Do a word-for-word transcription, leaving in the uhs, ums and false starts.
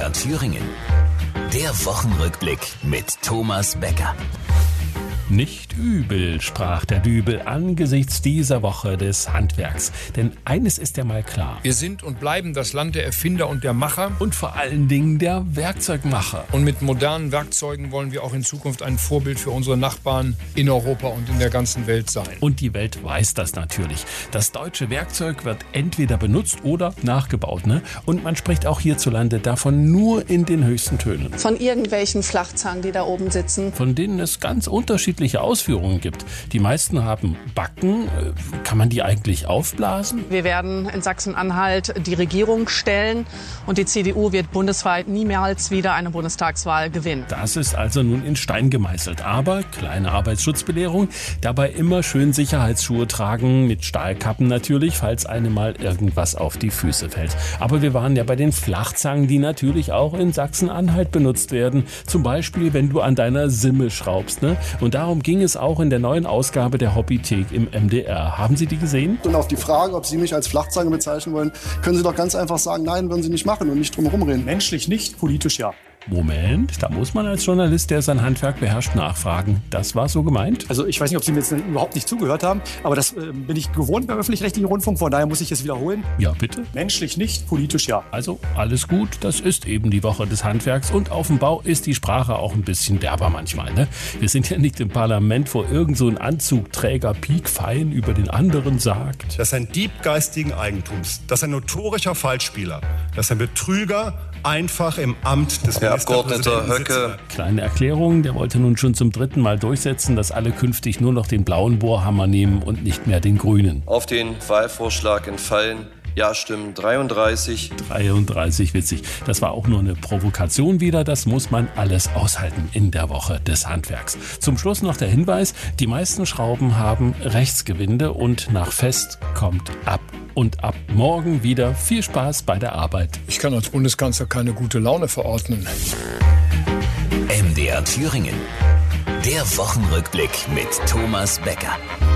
R Thüringen. Der Wochenrückblick mit Thomas Becker. Nicht übel, sprach der Dübel angesichts dieser Woche des Handwerks. Denn eines ist ja mal klar. Wir sind und bleiben das Land der Erfinder und der Macher. Und vor allen Dingen der Werkzeugmacher. Und mit modernen Werkzeugen wollen wir auch in Zukunft ein Vorbild für unsere Nachbarn in Europa und in der ganzen Welt sein. Und die Welt weiß das natürlich. Das deutsche Werkzeug wird entweder benutzt oder nachgebaut, ne? Und man spricht auch hierzulande davon nur in den höchsten Tönen. Von irgendwelchen Flachzangen, die da oben sitzen. Von denen es ganz unterschiedliche Ausführungen gibt. Die meisten haben Backen. Kann man die eigentlich aufblasen? Wir werden in Sachsen-Anhalt die Regierung stellen und die C D U wird bundesweit niemals wieder eine Bundestagswahl gewinnen. Das ist also nun in Stein gemeißelt. Aber, kleine Arbeitsschutzbelehrung, dabei immer schön Sicherheitsschuhe tragen, mit Stahlkappen natürlich, falls einem mal irgendwas auf die Füße fällt. Aber wir waren ja bei den Flachzangen, die natürlich auch in Sachsen-Anhalt benutzt werden. Zum Beispiel, wenn du an deiner Simme schraubst, ne? Und darum ging es auch in der neuen Ausgabe der Hobbythek im M D R. Haben Sie die gesehen? Und auf die Frage, ob Sie mich als Flachzange bezeichnen wollen, können Sie doch ganz einfach sagen, nein, würden Sie nicht machen und nicht drum herum reden. Menschlich nicht, politisch ja. Moment, da muss man als Journalist, der sein Handwerk beherrscht, nachfragen. Das war so gemeint? Also ich weiß nicht, ob Sie mir jetzt überhaupt nicht zugehört haben, aber das äh, bin ich gewohnt beim öffentlich-rechtlichen Rundfunk, von daher muss ich es wiederholen. Ja, bitte? Menschlich nicht, politisch ja. Also alles gut, das ist eben die Woche des Handwerks und auf dem Bau ist die Sprache auch ein bisschen derber manchmal, ne? Wir sind ja nicht im Parlament, wo irgend so ein Anzugträger piekfein über den anderen sagt. Das ist ein Dieb geistigen Eigentums, das ist ein notorischer Falschspieler, das ist ein Betrüger, einfach im Amt des Herr Abgeordneter Höcke. Kleine Erklärung, der wollte nun schon zum dritten Mal durchsetzen, dass alle künftig nur noch den blauen Bohrhammer nehmen und nicht mehr den grünen. Auf den Wahlvorschlag entfallen Ja-Stimmen dreiunddreißig. dreiunddreißig, witzig. Das war auch nur eine Provokation wieder. Das muss man alles aushalten in der Woche des Handwerks. Zum Schluss noch der Hinweis, die meisten Schrauben haben Rechtsgewinde und nach Fest kommt ab. Und ab morgen wieder viel Spaß bei der Arbeit. Ich kann als Bundeskanzler keine gute Laune verordnen. M D R Thüringen. Der Wochenrückblick mit Thomas Becker.